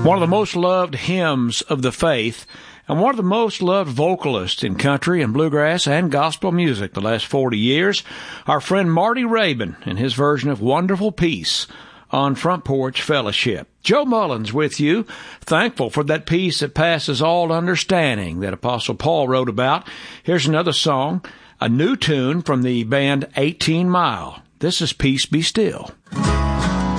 One of the most loved hymns of the faith, and one of the most loved vocalists in country and bluegrass and gospel music the last 40 years, our friend Marty Raybon and his version of Wonderful Peace on Front Porch Fellowship. Joe Mullins with you, thankful for that peace that passes all understanding that Apostle Paul wrote about. Here's another song, a new tune from the band 18 Mile. This is Peace Be Still.